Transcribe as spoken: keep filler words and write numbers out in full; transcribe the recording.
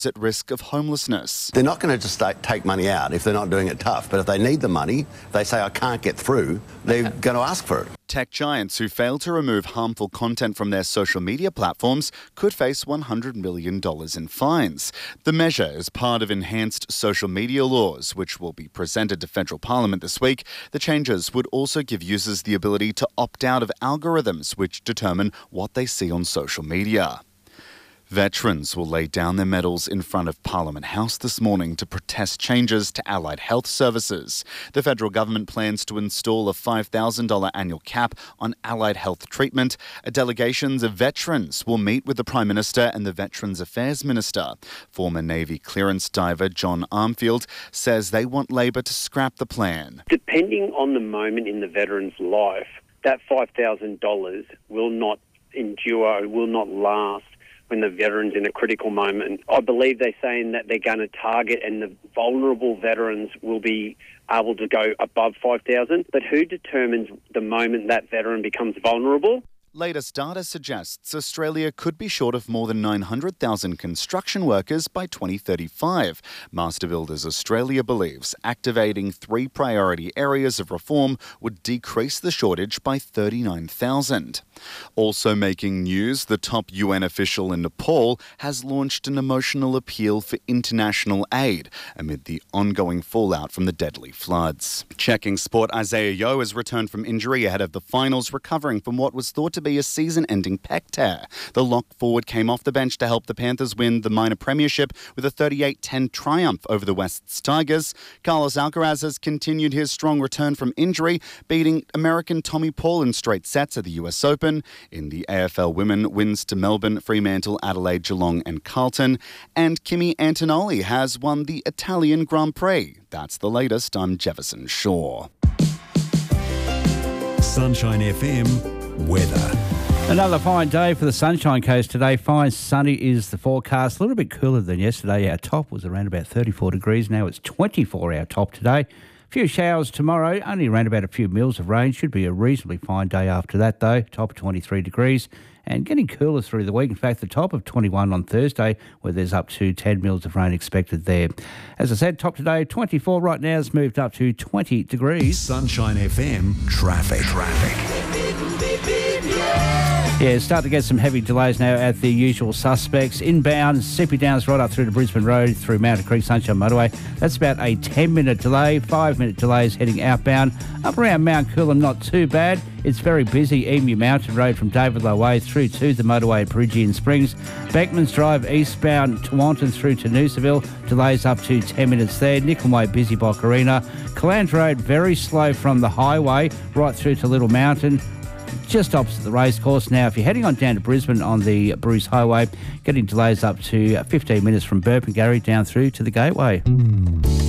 at risk of homelessness. They're not going to just take money out if they're not doing it tough. But if they need the money, they say, I can't get through, they're going to ask for it. Tech giants who fail to remove harmful content from their social media platforms could face one hundred million dollars in fines. The measure is part of enhanced social media laws, which will be presented to federal parliament this week. The changes would also give users the ability to opt out of algorithms which determine what they see on social media. Veterans will lay down their medals in front of Parliament House this morning to protest changes to allied health services. The federal government plans to install a five thousand dollars annual cap on allied health treatment. A delegation of veterans will meet with the Prime Minister and the Veterans Affairs Minister. Former Navy clearance diver John Armfield says they want Labor to scrap the plan. Depending on the moment in the veteran's life, that five thousand dollars will not endure, will not last when the veteran's in a critical moment. I believe they're saying that they're going to target and the vulnerable veterans will be able to go above five thousand dollars. But who determines the moment that veteran becomes vulnerable? Latest data suggests Australia could be short of more than nine hundred thousand construction workers by twenty thirty-five. Master Builders Australia believes activating three priority areas of reform would decrease the shortage by thirty-nine thousand. Also making news, the top U N official in Nepal has launched an emotional appeal for international aid amid the ongoing fallout from the deadly floods. Checking sport, Isaiah Yeo has returned from injury ahead of the finals, recovering from what was thought to be a season-ending pec tear. The lock forward came off the bench to help the Panthers win the minor premiership with a thirty-eight ten triumph over the West's Tigers. Carlos Alcaraz has continued his strong return from injury, beating American Tommy Paul in straight sets at the U S Open. In the A F L Women, wins to Melbourne, Fremantle, Adelaide, Geelong and Carlton. And Kimi Antonelli has won the Italian Grand Prix. That's the latest. I'm Jefferson Shaw. Sunshine F M weather. Another fine day for the Sunshine Coast today. Fine sunny is the forecast. A little bit cooler than yesterday. Our top was around about thirty-four degrees. Now it's twenty-four our top today. A few showers tomorrow, only around about a few mils of rain. Should be a reasonably fine day after that though. Top of twenty-three degrees and getting cooler through the week. In fact, the top of twenty-one on Thursday, where there's up to ten mils of rain expected there. As I said, top today, twenty-four right now, has moved up to twenty degrees. Sunshine F M traffic. Traffic. Yeah, start to get some heavy delays now at the usual suspects. Inbound, Sippy Downs right up through to Brisbane Road through Mountain Creek Sunshine Motorway. That's about a ten-minute delay. Five-minute delays heading outbound. Up around Mount Coolum, not too bad. It's very busy. Emu Mountain Road from David Low Way through to the motorway at Peregian Springs. Beckmans Drive eastbound Tewantin through to Noosaville. Delays up to ten minutes there. Nicholm Way, busy Boccarina. Calandra Road, very slow from the highway right through to Little Mountain. Just opposite the racecourse. Now, if you're heading on down to Brisbane on the Bruce Highway, getting delays up to fifteen minutes from Burpengary down through to the Gateway.